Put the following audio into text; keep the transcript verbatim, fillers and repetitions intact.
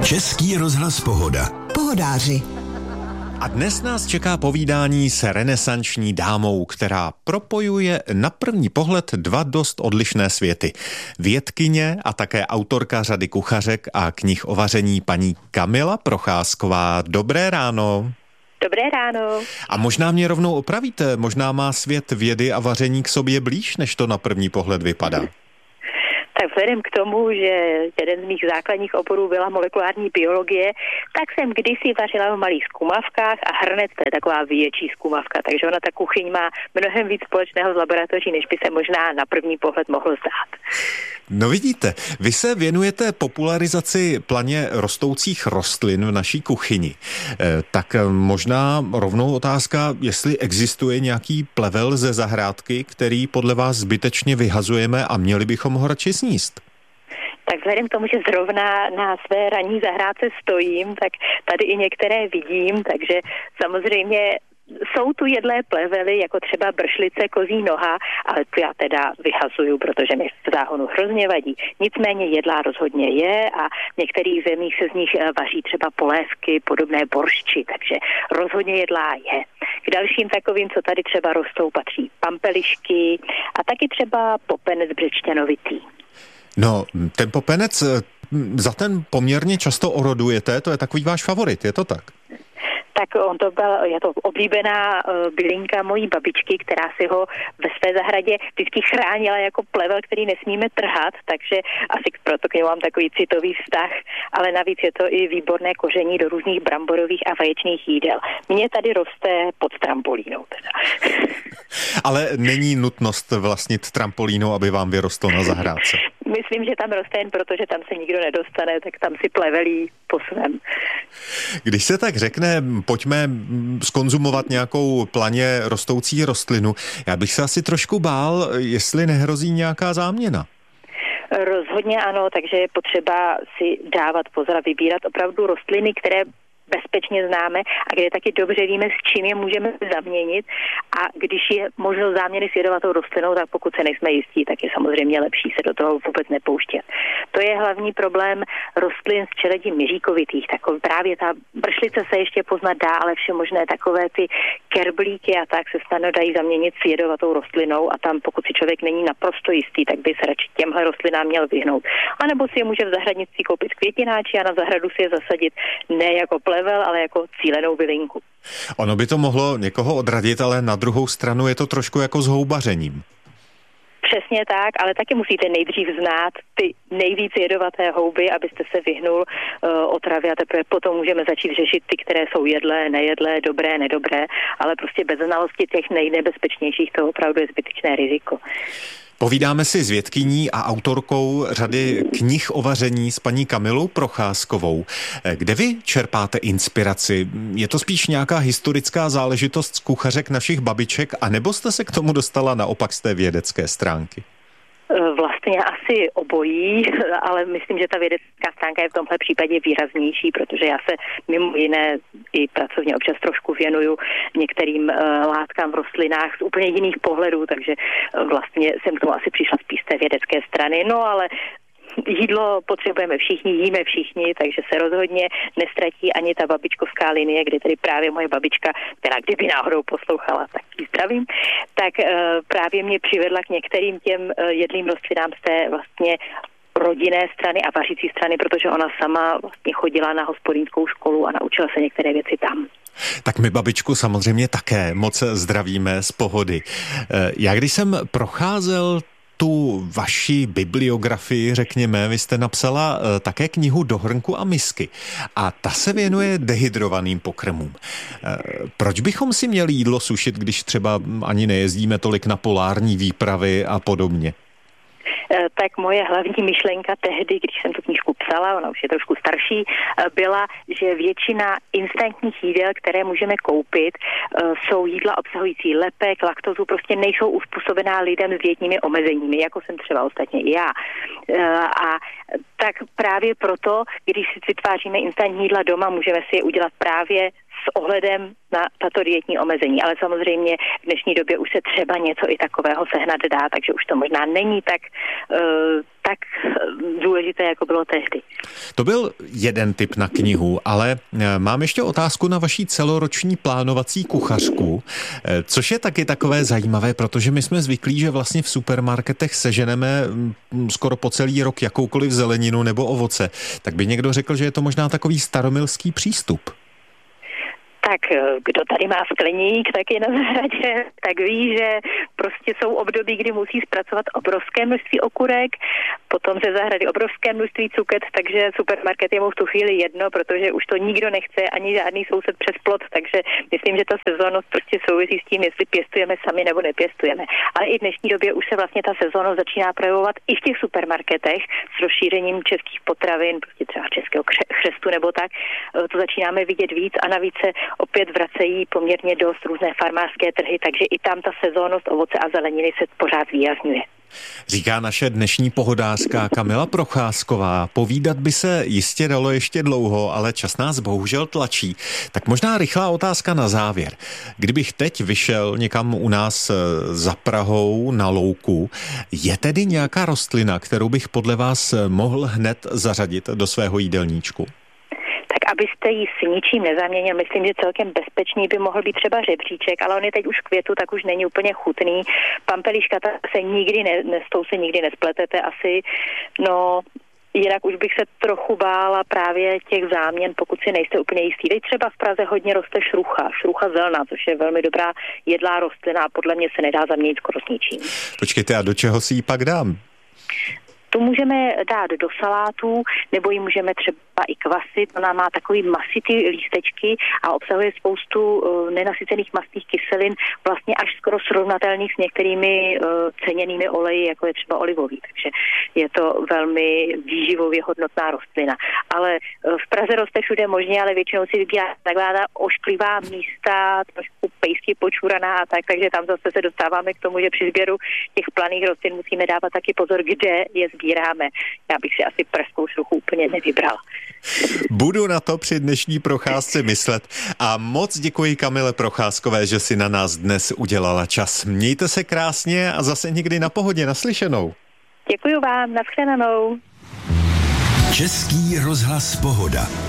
Český rozhlas Pohoda. Pohodáři. A dnes nás čeká povídání s renesanční dámou, která propojuje na první pohled dva dost odlišné světy. Vědkyně a také autorka řady kuchařek a knih o vaření paní Kamila Procházková. Dobré ráno. Dobré ráno. A možná mě rovnou opravíte, možná má svět vědy a vaření k sobě blíž, než to na první pohled vypadá. Tak vzhledem k tomu, že jeden z mých základních oborů byla molekulární biologie, tak jsem kdysi vařila v malých zkumavkách a hrnec to je taková větší zkumavka, takže ona ta kuchyň má mnohem víc společného s laboratoří, než by se možná na první pohled mohlo zdát. No vidíte, vy se věnujete popularizaci planě rostoucích rostlin v naší kuchyni. E, tak možná rovnou otázka, jestli existuje nějaký plevel ze zahrádky, který podle vás zbytečně vyhazujeme a měli bychom ho radši sníst? Tak vzhledem k tomu, že zrovna na své ranní zahrádce stojím, tak tady i některé vidím, takže samozřejmě jsou tu jedlé plevely, jako třeba bršlice, kozí noha, ale to já teda vyhazuju, protože mi v záhonu hrozně vadí. Nicméně jedlá rozhodně je a v některých zemích se z nich vaří třeba polévky, podobné boršči, takže rozhodně jedlá je. K dalším takovým, co tady třeba rostou, patří pampelišky a taky třeba popenec břečťanovitý. No, ten popenec, za ten poměrně často orodujete, to je takový váš favorit, je to tak? Tak on to byl, je to oblíbená uh, bylinka mojí babičky, která si ho ve své zahradě vždycky chránila jako plevel, který nesmíme trhat, takže asi proto k němu mám takový citový vztah, ale navíc je to i výborné koření do různých bramborových a vaječných jídel. Mně tady roste pod trampolínou teda. Ale není nutnost vlastnit trampolínu, aby vám vyrostlo na zahrádce. Myslím, že tam roste jen proto, že tam se nikdo nedostane, tak tam si plevelí po svém. Když se tak řekne, pojďme zkonzumovat nějakou planě rostoucí rostlinu, já bych se asi trošku bál, jestli nehrozí nějaká záměna. Rozhodně ano, takže je potřeba si dávat pozor a vybírat opravdu rostliny, které bezpečně známe a kde taky dobře víme, s čím je můžeme zaměnit a když je možnost záměny s jedovatou rostlinou, tak pokud se nejsme jistí, tak je samozřejmě lepší se do toho vůbec nepouštět. To je hlavní problém rostlin z čeledí miříkovitých, takový právě ta bršlice se ještě poznat dá, ale vše možné takové ty kerblíky a tak se snadno dají zaměnit s jedovatou rostlinou a tam pokud si člověk není naprosto jistý, tak by se radši těmhle rostlinám měl vyhnout. A nebo si je může v zahradnictví koupit květináči a na zahradu si je zasadit ne jako plevel, ale jako cílenou bylinku. Ono by to mohlo někoho odradit, ale na druhou stranu je to trošku jako s houbařením. Přesně tak, ale taky musíte nejdřív znát ty nejvíc jedovaté houby, abyste se vyhnul uh, otravě a teprve potom můžeme začít řešit ty, které jsou jedlé, nejedlé, dobré, nedobré, ale prostě bez znalosti těch nejnebezpečnějších to opravdu je zbytečné riziko. Povídáme si s vědkyní a autorkou řady knih o vaření s paní Kamilou Procházkovou. Kde vy čerpáte inspiraci? Je to spíš nějaká historická záležitost z kuchařek našich babiček, anebo jste se k tomu dostala naopak z té vědecké stránky? Vlastně asi obojí, ale myslím, že ta vědecká stránka je v tomhle případě výraznější, protože já se mimo jiné i pracovně občas trošku věnuju některým uh, látkám v rostlinách z úplně jiných pohledů, takže uh, vlastně jsem k tomu asi přišla spíš z té vědecké strany, no ale jídlo potřebujeme všichni, jíme všichni, takže se rozhodně nestratí ani ta babičkovská linie, kde tedy právě moje babička, která kdyby náhodou poslouchala, tak ji zdravím, tak uh, právě mě přivedla k některým těm uh, jedlým rostlinám z té vlastně rodinné strany a vařící strany, protože ona sama vlastně chodila na hospodyňskou školu a naučila se některé věci tam. Tak my babičku samozřejmě také moc zdravíme z Pohody. Já když jsem procházel tu vaši bibliografii, řekněme, vy jste napsala uh, také knihu Do hrnku a misky a ta se věnuje dehydrovaným pokrmům. Uh, proč bychom si měli jídlo sušit, když třeba ani nejezdíme tolik na polární výpravy a podobně? Tak moje hlavní myšlenka tehdy, když jsem tu knížku psala, ona už je trošku starší, byla, že většina instantních jídel, které můžeme koupit, jsou jídla obsahující lepek, laktozu, prostě nejsou uspůsobená lidem s dietními omezeními, jako jsem třeba ostatně i já. A tak právě proto, když si vytváříme instantní jídla doma, můžeme si je udělat právě s ohledem na tato dietní omezení. Ale samozřejmě v dnešní době už se třeba něco i takového sehnat dá, takže už to možná není tak, uh, tak důležité, jako bylo tehdy. To byl jeden tip na knihu, ale mám ještě otázku na vaší celoroční plánovací kuchařku, což je taky takové zajímavé, protože my jsme zvyklí, že vlastně v supermarketech seženeme skoro po celý rok jakoukoliv zeleninu nebo ovoce. Tak by někdo řekl, že je to možná takový staromilský přístup. Tak kdo tady má skleník, tak je na zahradě, tak ví, že prostě jsou období, kdy musí zpracovat obrovské množství okurek, potom ze zahrady obrovské množství cuket, takže supermarket je mu v tu chvíli jedno, protože už to nikdo nechce, ani žádný soused přes plot, takže myslím, že ta sezónnost prostě souvisí s tím, jestli pěstujeme sami nebo nepěstujeme. Ale i v dnešní době už se vlastně ta sezónnost začíná projevovat i v těch supermarketech s rozšířením českých potravin, prostě třeba českého chřestu nebo tak, to začínáme vidět víc a navíc se opět vracejí poměrně dost různé farmářské trhy, takže i tam ta sezónnost ovoce a zeleniny se pořád zvýrazňuje. Říká naše dnešní pohodářka Kamila Procházková. Povídat by se jistě dalo ještě dlouho, ale čas nás bohužel tlačí. Tak možná rychlá otázka na závěr. Kdybych teď vyšel někam u nás za Prahou na louku, je tedy nějaká rostlina, kterou bych podle vás mohl hned zařadit do svého jídelníčku? Tak abyste ji s ničím nezaměnil, myslím, že celkem bezpečný by mohl být třeba řebříček, ale on je teď už v květu, tak už není úplně chutný. Pampeliška, ta se nikdy, ne, s tou se nikdy nespletete asi, no... Jinak už bych se trochu bála právě těch záměn, pokud si nejste úplně jistý. Teď třeba v Praze hodně roste šrucha, šrucha zelná, což je velmi dobrá jedlá rostlina a podle mě se nedá zaměnit skoro s ničím. Počkejte, a do čeho si ji pak dám? Tu můžeme dát do salátů, nebo ji můžeme třeba i kvasit. Ona má takový masitý lístečky a obsahuje spoustu uh, nenasycených mastných kyselin, vlastně až skoro srovnatelných s některými uh, ceněnými oleji, jako je třeba olivový. Takže je to velmi výživově hodnotná rostlina. Ale uh, v Praze roste všude možně, ale většinou si vybírá taková ta ošklivá místa, trošku pejsky počuraná a tak, takže tam zase se dostáváme k tomu, že při sběru těch planých rostlin musíme dávat taky pozor, kde je sbíráme. Já bych si asi pražskou šruchu úplně nevybral. Budu na to při dnešní procházce myslet a moc děkuji Kamile Procházkové, že si na nás dnes udělala čas. Mějte se krásně a zase někdy na Pohodě, naslyšenou. Děkuji vám, nashledanou. Český rozhlas Pohoda.